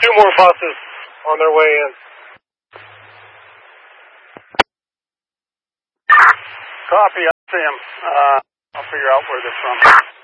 2 more buses on their way in. Copy, I see them. I'll figure out where they're from.